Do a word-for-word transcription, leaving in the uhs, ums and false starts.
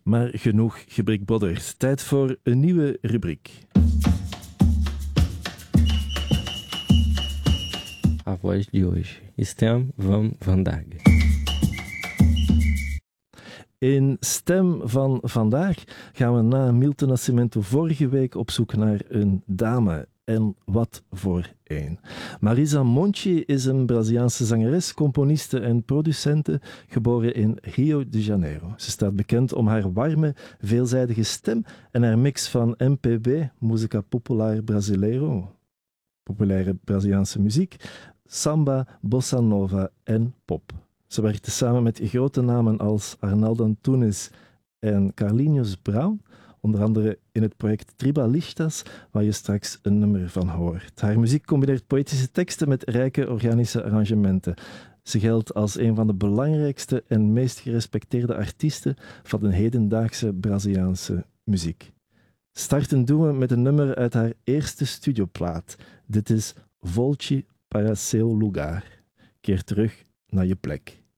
Maar genoeg gebrikbodderd. Tijd voor een nieuwe rubriek. A voz de hoje. Stem van vandaag. In Stem van vandaag gaan we na Milton Nascimento vorige week op zoek naar een dame. En wat voor een. Marisa Monti is een Braziliaanse zangeres, componiste en producente, geboren in Rio de Janeiro. Ze staat bekend om haar warme, veelzijdige stem en haar mix van M P B, música popular brasileiro, populaire Braziliaanse muziek, samba, bossa nova en pop. Ze werkte samen met grote namen als Arnaldo Antunes en Carlinhos Brown, onder andere in het project Tribalistas, waar je straks een nummer van hoort. Haar muziek combineert poëtische teksten met rijke organische arrangementen. Ze geldt als een van de belangrijkste en meest gerespecteerde artiesten van de hedendaagse Braziliaanse muziek. Starten doen we met een nummer uit haar eerste studioplaat. Dit is Volte para seu lugar. Keer terug naar je plek.